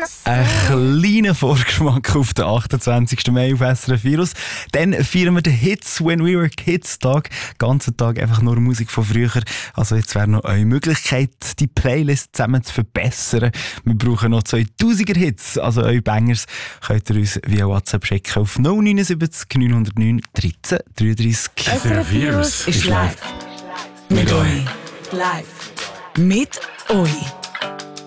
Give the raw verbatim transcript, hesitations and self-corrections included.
Ein kleiner Vorgeschmack auf den achtundzwanzigsten Mai auf S R F Virus. Dann feiern wir den Hits When We Were Kids Tag. Den ganzen Tag einfach nur Musik von früher. Also jetzt wäre noch eure Möglichkeit, die Playlist zusammen zu verbessern. Wir brauchen noch zweitausender Hits. Also eure Bangers könnt ihr uns via WhatsApp schicken auf null neun sieben neun null neun dreizehn dreiunddreißig. S R F Virus ist live. Mit euch. Live. Mit euch.